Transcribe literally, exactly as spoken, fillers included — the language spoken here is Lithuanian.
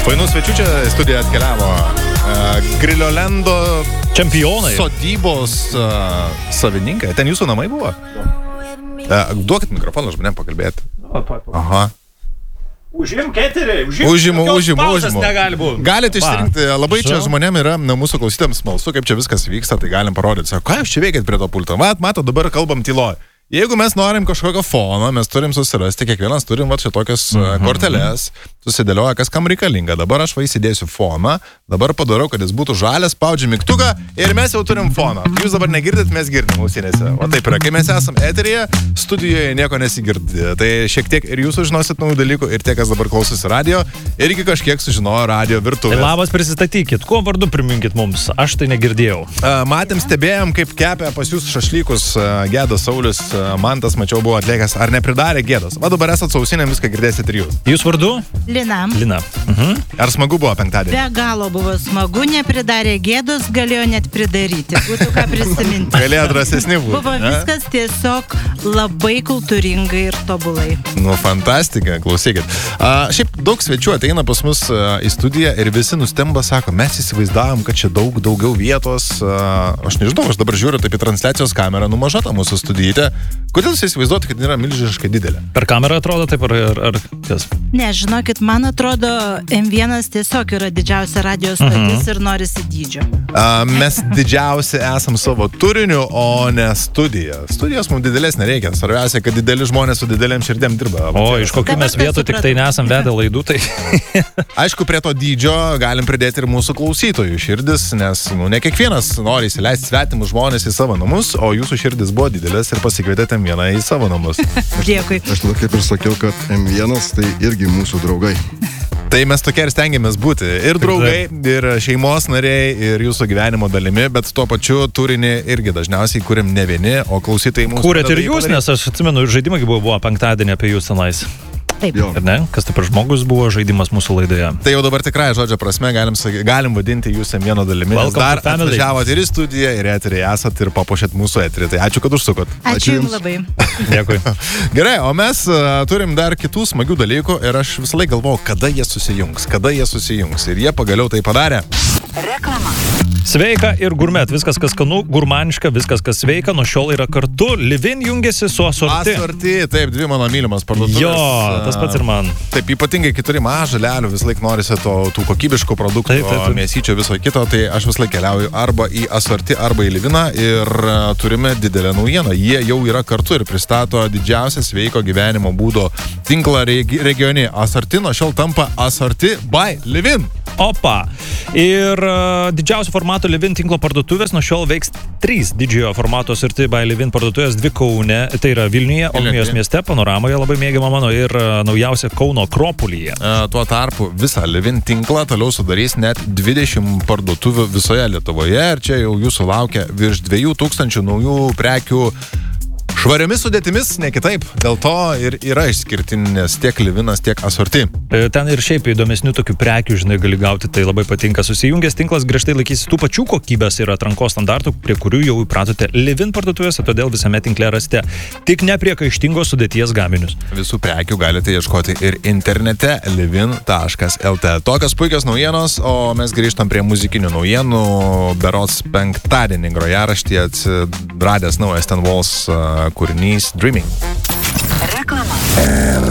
Painų svečių čia studiją atkeliavo uh, Griliolendo čempionai. Sodybos uh, savininkai. Ten jūsų namai buvo? Uh, duokit mikrofoną žmonėm pakalbėti. Aha. Užimk eterį, užimk. Užimu, užimu, užimu. Negali būti. Galite išsirinkti, labai čia žmonėm yra, na, mūsų klausytėms smalsu, kaip čia viskas vyksta, tai galim parodyti. Sako, ką jūs čia veikėt prie to pulto? Vat, mato, dabar kalbam tyloj. Jeigu mes norim kažkokio fono, mes turim susirasti, kiekvienas turim va čia tokias mm-hmm. korteles, susidėlioja, kas kam reikalinga. Dabar aš va įsidėsiu foną, dabar padarau, kad jis būtų žalias, spaudžiu mygtuką ir mes jau turim foną. Jūs dabar negirdit, mes girdim ausinėse. O taip yra, kai mes esam eteryje, studijoje nieko nesigirdi. Tai šiek tiek ir jūs sužinosit naujų dalykų, ir tie, kas dabar klausosi radio, irgi kažkiek sužinojo radio virtuvės. Tai labas, prisistatykit, kuo vardu priminkit mums, aš tai negirdėjau. Matėm, stebėjom, kaip kepė pas jūs šašlykus Gedas Saulius. Mantas, mačiau, buvo atliekęs, ar nepridarė gėdos. Va dabar esat sausinėm, viską girdėsit ir jūs. Jūs vardu? Lina. Lina. Mhm. Ar smagu buvo penktadienį? Be galo buvo smagu, nepridarė gėdos, galėjo net pridaryti. Būtų ką prisiminti. Galėjo drąsesni būti. Buvo viskas tiesiog labai kultūringai ir tobulai. Nu, fantastika, klausykit. A, šiaip daug svečių ateina pas mus a, į studiją ir visi nustemba, sako, mes įsivaizdavom, kad čia daug daugiau vietos. A, aš nežinau, aš dabar žiūriu taip į transliacijos kamerą, nu maža ta mūsų studytė. Kodėl jūs įsivaizduoti, kad yra milžiniškai didelė? Per kamerą atrodo taip ar, ar, ar kas? Ne, žinokit, man atrodo, M vienas tiesiog yra didžiausia radio stotis mhm. ir norisi dydžio. A, mes didžiausi esam savo turiniu, o ne studija. Studijos mums didelės nereikia. Svarbiausia, kad dideli žmonės su didelėm širdėm dirba. O iš kokių mes vietų tik tai nesam vedę laidų, tai... Aišku, prie to dydžio galim pridėti ir mūsų klausytojų širdis, nes nu, ne kiekvienas nori įsileisti svetimus žmonės į savo namus, o jūsų širdis buvo didelės ir pasikvietėte M vieną į savo namus. Dėkui. Aš tada kaip ir sakiau, kad M vienas tai irgi mūsų draugai. Tai mes tokie ir stengiamės būti. Ir draugai, ir šeimos nariai, ir jūsų gyvenimo dalimi, bet tuo pačiu turinį irgi dažniausiai kūrėm ne vieni, o klausytojai mūsų... Kūrėt ir jūs, nes aš atsimenu, žaidimai buvo, buvo penktadienį apie jūs tenais. Taip. Ir ne? Kas tai per žmogus buvo žaidimas mūsų laidoje? Tai jau dabar tikrai žodžio prasme galim, galim vadinti jūs M vieno dalimi. Dar atvažiavot ir į studiją, ir eterį esat ir papuošėt mūsų eterį. Tai ačiū, kad užsukot. Ačiū, ačiū jums labai. Dėkui. Gerai, o mes uh, turim dar kitų smagių dalykų ir aš visą laiką galvoju, kada jie susijungs, kada jie susijungs. Ir jie pagaliau tai padarė. Reklama. Sveika ir gurmet, viskas kas skanu, gurmaniška, viskas kas sveika, nuo šiol yra kartu. Livin jungiasi su Asorti. Asorti, taip, dvi mano mylimas parduotuvės. Jo, tas pats ir man. Taip, ypatingai, kai turi mažą lelių, vis laik norisi to, tų kokybiškų produktų, taip, taip, taip. Mėsyčio viso kito, tai aš vis laik keliauju arba į Asorti, arba į Liviną ir turime didelę naujieną. Jie jau yra kartu ir pristato didžiausią sveiko gyvenimo būdo tinklą regi regione. Asorti nuo šiol tampa Asorti by Livin. Opa. Ir uh, didžiausio formato Livin tinklo parduotuvės nuo šiol veiks trys didžiojo formato Asorti by Livin parduotuvės, dvi Kaune, tai yra Vilniuje, Olmijos mieste, Panoramoje labai mėgiama mano ir uh, naujausia Kauno Akropolyje. Uh, tuo tarpu visą Livin tinklą toliau sudarys net dvidešimt parduotuvių visoje Lietuvoje ir čia jau jūsų laukia virš dviejų tūkstančių naujų prekių švariomis sudėtimis, ne kitaip. Dėl to ir yra išskirtinės tiek Livinas, tiek Asorti. Ten ir šiaip įdomesnių tokių prekių, žinai, gali gauti, tai labai patinka. Susijungęs tinklas griežtai laikysi tų pačių kokybės ir atrankos standartų, prie kurių jau įpratote Livin parduotuvėse, todėl visame tinkle rasite tik nepriekaištingos sudėties gaminius. Visų prekių galite ieškoti ir internete livin taškas el tė. Tokios puikios naujienos, o mes grįžtam prie muzikinių naujienų. Berods penktadienį grojaraštyje atsiradęs naujas Ten Walls kūrinys Dreaming. Reklama.